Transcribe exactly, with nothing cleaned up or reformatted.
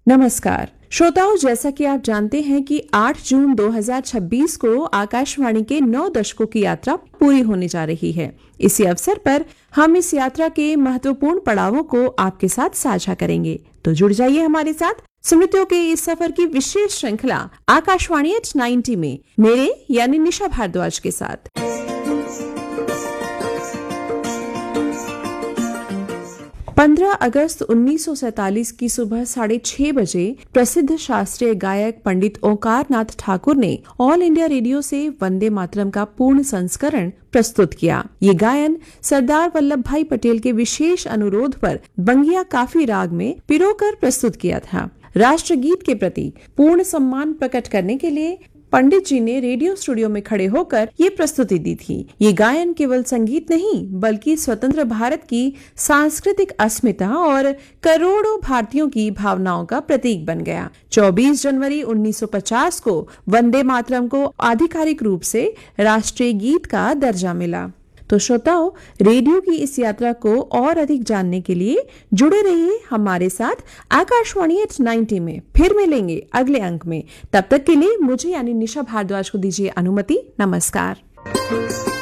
नमस्कार श्रोताओं, जैसा कि आप जानते हैं कि आठ जून दो हज़ार छब्बीस को आकाशवाणी के नौ दशकों की यात्रा पूरी होने जा रही है। इसी अवसर पर हम इस यात्रा के महत्वपूर्ण पड़ावों को आपके साथ साझा करेंगे। तो जुड़ जाइए हमारे साथ स्मृतियों के इस सफर की विशेष श्रृंखला आकाशवाणी एट नाइन्टी में मेरे यानी निशा भारद्वाज के साथ। पंद्रह अगस्त उन्नीस सौ सैतालीस की सुबह साढ़े छह बजे प्रसिद्ध शास्त्रीय गायक पंडित ओंकार नाथ ठाकुर ने ऑल इंडिया रेडियो से वंदे मातरम का पूर्ण संस्करण प्रस्तुत किया। ये गायन सरदार वल्लभ भाई पटेल के विशेष अनुरोध पर बंगिया काफी राग में पिरोकर प्रस्तुत किया था। राष्ट्रगीत के प्रति पूर्ण सम्मान प्रकट करने के लिए पंडित जी ने रेडियो स्टूडियो में खड़े होकर ये प्रस्तुति दी थी। ये गायन केवल संगीत नहीं बल्कि स्वतंत्र भारत की सांस्कृतिक अस्मिता और करोड़ों भारतीयों की भावनाओं का प्रतीक बन गया। चौबीस जनवरी उन्नीस सौ पचास को वंदे मातरम को आधिकारिक रूप से राष्ट्रीय गीत का दर्जा मिला। तो श्रोताओं, रेडियो की इस यात्रा को और अधिक जानने के लिए जुड़े रहिए हमारे साथ आकाशवाणी एट नाइन्टी में। फिर मिलेंगे अगले अंक में। तब तक के लिए मुझे यानी निशा भारद्वाज को दीजिए अनुमति। नमस्कार।